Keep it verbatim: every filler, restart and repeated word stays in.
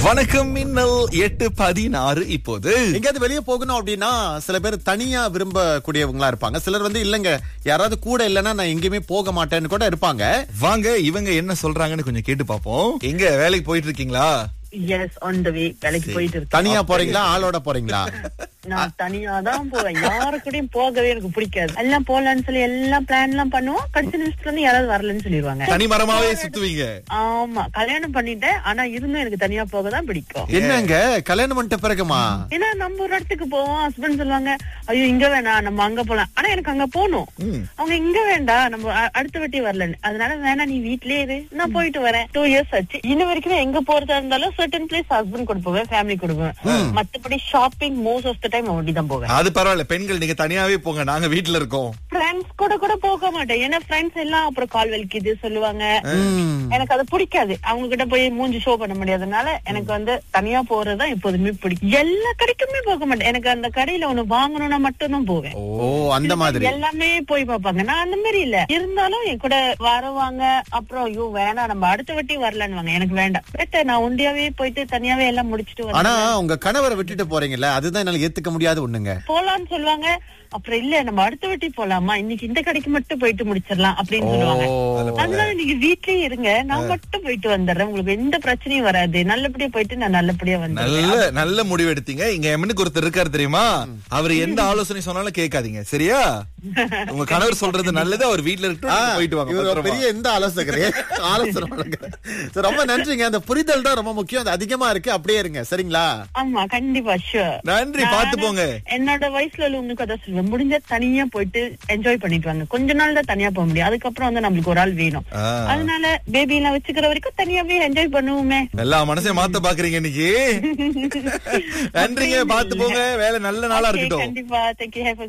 வணக்கம் மின்னல் எட்டு பதினாறு. இப்போது எங்கேயாவது வெளியே போகணும் அப்படின்னா சில பேர் தனியா விரும்பக்கூடியவங்களா இருப்பாங்க. சிலர் வந்து இல்லங்க யாராவது கூட இல்லைன்னா நான் எங்கேயுமே போக மாட்டேன்னு கூட இருப்பாங்க. வாங்க இவங்க என்ன சொல்றாங்கன்னு கொஞ்சம் கேட்டு பாப்போம். எங்க வேலைக்கு போயிட்டு இருக்கீங்களா? எஸ், ஆன் த வே. வேலைக்கு போயிட்டு இருக்கேன். தனியா போறீங்களா ஆளோட போறீங்களா? நான் தனியா தான் போவேன். யாரு கூடயும் போகவே எனக்கு பிடிக்காது. எல்லாம் போலான்னு சொல்லி எல்லாம் பிளான் எல்லாம் பண்ணுவோம். கடைசி நிமிஷத்துல இருந்து யாராவது வரலன்னு சொல்லிடுவாங்க. தனி மரமாவே சுத்துவீங்க? ஆமா, கல்யாணம் பண்ணிட்டேன். ஆனா இருந்தும் எனக்கு தனியா போக தான் பிடிக்கும். என்னங்க கல்யாணம் பண்ணிட்ட பிறகுமா? ஏன்னா நம்ம ஒரு இடத்துக்கு போவோம், ஹஸ்பண்ட் சொல்லுவாங்க ஐயோ இங்க வேணாம் நம்ம அங்க போலாம். ஆனா எனக்கு அங்க போகணும். அவங்க இங்க வேண்டாம் நம்ம அ- அடுத்த வாட்டி வரலன்னு. அதனால வேணா நீ வீட்லயே இரு, நான் போயிட்டு வரேன். டூ இயர்ஸ் ஆச்சு. இன்ன வரைக்கும் எங்க போறதா இருந்தாலும் சர்டன் பிளேஸ் ஹஸ்பண்ட் கூட போவேன், ஃபேமிலி கூட போவேன். மத்தபடி shopping most of the time அப்படிதான் போவேன். அது பரவாயில்ல, பெண்கள் நீங்க தனியாவே போங்க, நாங்க வீட்டுல இருக்கோம். ஃப்ரெண்ட்ஸ் கூட கூட போக மாட்டேன். ஏன்னா ஃப்ரெண்ட்ஸ் எல்லாம் அப்புறம் கால் வலிக்குது சொல்லுவாங்க. எனக்கு அது பிடிக்காது. அவங்க கிட்ட போய் மூஞ்சி ஷோ பண்ண முடியாதனால எனக்கு வந்து தனியா போறதுதான் எப்போதுமே பிடிக்கும். எல்லா கடைக்குமே போக மாட்டேன். எனக்கு அந்த கடையில ஒண்ணு வாங்கணும்னா மட்டும் தான் போவேன். ஓ அந்த மாதிரி எல்லாமே போய் பாப்பாங்க. நான் அந்த மாதிரி இல்ல. இருந்தாலும் என் கூட வரவாங்க. அப்புறம் ஐயோ வேணாம் நம்ம அடுத்த வாட்டி வரலான்னு எனக்கு வேண்டாம். பெட்டர் நான் ஒண்டியாவே போயிட்டு தனியாவே எல்லாம் முடிச்சிட்டு ஆனா வந்து உங்க கணவரை விட்டுட்டு போறீங்கல்ல, அதுதான் என்னால ஏத்துக்க முடியாத ஒண்ணுங்க. போலான்னு சொல்லுவாங்க. அப்புறம் இல்ல நம்ம அடுத்த வாட்டி போலாமா, இன்னைக்கு இந்த கடைக்கு மட்டும் போயிட்டு முடிச்சிடலாம் அப்படின்னு சொல்லுவாங்க. அதனால நீங்க வீட்லயே இருங்க, நான் மட்டும் போயிட்டு வந்துடுறேன், உங்களுக்கு எந்த பிரச்சனையும் வராது, நல்லபடியா போயிட்டு நான் நல்லபடியா வந்துடுறேன். நல்ல நல்ல முடிவு எடுத்தீங்க. இங்க எம்னுக்கு ஒருத்தர் இருக்காரு தெரியுமா, அவர் எந்த ஆலோசனை சொன்னாலும் கேட்காதீங்க, சரியா? உங்க கணவர் சொல்றது நல்லது, அவர் வீட்டுல இருக்கு, போயிட்டு வாங்க. இவர் ஒரு பத்திரமா. பெரிய எந்த ஆலோசகரே ஆலோசனை வழங்குறாரு. சரி, ரொம்ப நன்றிங்க. அந்த புரிதல் தான் ரொம்ப முக்கியம். அது அதிகமா இருக்கு, அப்படியே இருங்க சரிங்களா? ஆமா கண்டிப்பா, ஷூர். நன்றி, பாத்து போங்க. என்னோட வயசுல உள்ளவங்களுக்கு அதான் சொல்லுவேன், முடிஞ்ச தனியா போயிட்டு என்ஜாய் பண்ணிட்டு வாங்க. கொஞ்ச நாள் தான் தனியா போக முடியும், அதுக்கப்புறம் வந்து நம்மளுக்கு ஒரு ஆள் வேணும். ஆ. அதனால பேபி எல்லாம் வச்சுக்கிற வரைக்கும் தனியாவே என்ஜாய் பண்ணுவோமே. எல்லா மனசையும் மாத்த பாக்குறீங்க இன்னைக்கு. நன்றிங்க, பாத்து போங்க. வேலை நல்ல நாளா Okay, இருக்கட்டும். கண்டிப்பா. Thank you. Have a